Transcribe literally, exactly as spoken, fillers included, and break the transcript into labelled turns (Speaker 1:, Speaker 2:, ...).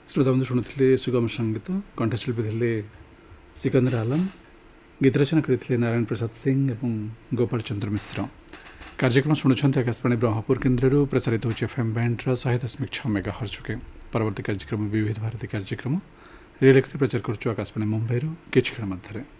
Speaker 1: श्रोता बंधु शुणुले सुगम संगीत कंठशिल्पी थे सिकंदर आलम, गीत रचना करते नारायण प्रसाद सिंह और गोपाल चंद्र मिश्र। कार्यक्रम शुणुंट आकाशवाणी ब्रह्मपुर केन्द्र प्रचारित हो एफ एम बैंड्र शहे दशमिक छ मेगा हर्जुके। परवर्ती कार्यक्रम विविध भारती कार्यक्रम रिले प्रचार करुँ आकाशवाणी मुंबई किछ क्षण मध्य।